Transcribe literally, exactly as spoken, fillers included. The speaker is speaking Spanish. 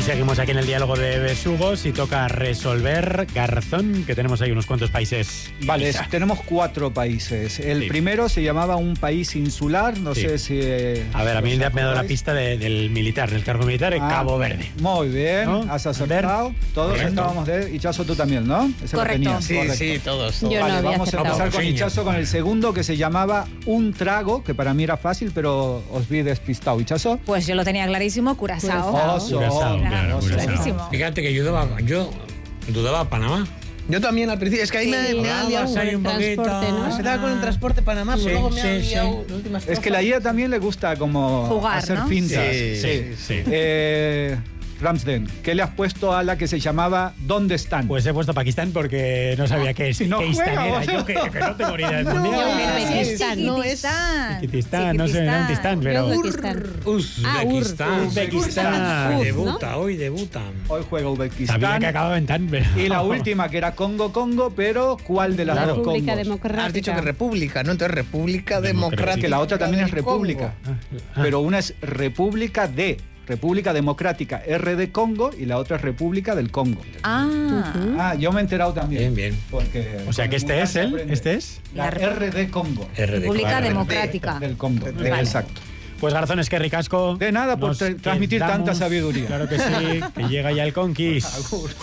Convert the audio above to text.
seguimos aquí en el diálogo de besugos y toca resolver, Garzón, que tenemos ahí unos cuantos países. Vale, es, tenemos cuatro países. El sí. primero se llamaba un país insular, no sí. sé si... Eh, a ver, a mí me ha dado la pista de, del militar, del cargo militar en ah, Cabo Verde. Muy bien, ¿no? Has acertado. Todos Correcto. Estábamos de... Hichazo, tú también, ¿no? Ese Correcto. Sí, Correcto. sí, todos. todos. Yo vale, no había vamos acertado. a empezar con Hichazo con el segundo, que se llamaba un trago, que para mí era fácil, pero os vi despistado. ¿Hichazo? Pues yo lo tenía clarísimo, Curazao. Oso, Curazao, claro, clarísimo. Fíjate que yo dudaba, yo dudaba Panamá. Yo también al principio, es que ahí Sí. me, me ha liado ahí un poquito, ¿no? Se daba con el transporte Panamá, pero Sí, luego me sí, ha liado sí. las últimas Es que la I A también le gusta como Jugar, hacer ¿no? fintas. Sí, sí, sí. Eh, Ramsden, ¿qué le has puesto a la que se llamaba ¿Dónde están? Pues he puesto Pakistán porque no sabía qué es. Si no qué juega, era. vos. Yo que, que no tengo ni idea del No, mundial. Uzbekistán, no es. Chiquitistán, no sé, no Uzbekistán, pero... Uzbekistán. Uzbekistán. Uzbekistán. Ur, Debuta, hoy debuta. Hoy juega Uzbekistán. Sabía que acababa en tan, pero... Y la última, que era Congo, Congo, pero ¿cuál de las Claro. dos República Congos? Democrática. Has dicho que República, ¿no? Entonces República Democrática. Que la otra también es del Congo. República. Pero una es República de... República Democrática R de Congo y la otra es República del Congo. Ah, Ah, yo me he enterado también. Bien, bien. Porque O sea con que el este mundial es se él, aprende. este es... La La R de Congo. R de República claro. Democrática. Del Congo, Vale. exacto. Pues Garzón, es que ricasco. De nada por Nos tra- transmitir quedamos. tanta sabiduría. Claro que sí, que llega ya el Conquist.